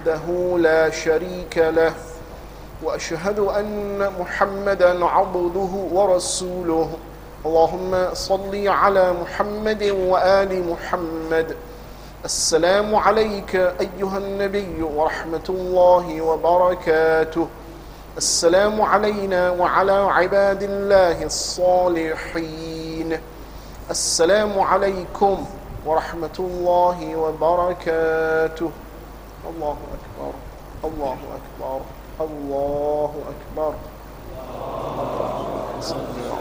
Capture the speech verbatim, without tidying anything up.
وحده لا شريك له وأشهد أن محمدا عبده ورسوله اللهم صل على محمد وآل محمد. السلام عليك أيها النبي ورحمة الله وبركاته. السلام علينا وعلى عباد الله الصالحين. السلام عليكم ورحمة الله وبركاته. الله أكبر الله أكبر الله أكبر. اللهم صل